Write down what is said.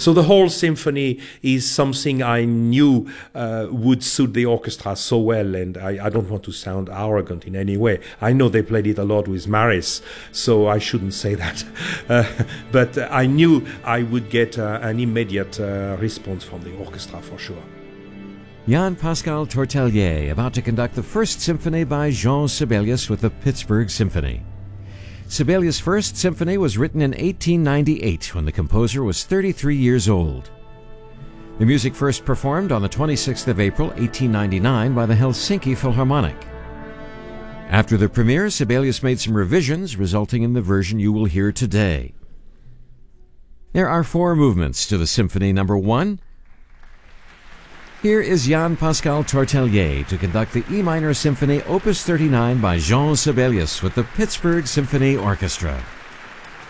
So the whole symphony is something I knew would suit the orchestra so well, and I don't want to sound arrogant in any way. I know they played it a lot with Maris, so I shouldn't say that. But I knew I would get an immediate response from the orchestra for sure. Jan-Pascal Tortelier, about to conduct the first symphony by Jean Sibelius with the Pittsburgh Symphony. Sibelius' first symphony was written in 1898 when the composer was 33 years old. The music first performed on the 26th of April, 1899 by the Helsinki Philharmonic. After the premiere, Sibelius made some revisions, resulting in the version you will hear today. There are 4 movements to the Symphony No. 1. Here is Jan-Pascal Tortelier to conduct the E minor Symphony Opus 39 by Jean Sibelius with the Pittsburgh Symphony Orchestra.